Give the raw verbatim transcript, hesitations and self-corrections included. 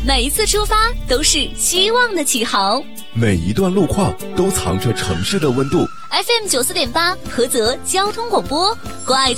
每一次出发都是希望的起航， 每一段路况都藏着城市的温度。 F M 九四点八，菏泽交通广播，关爱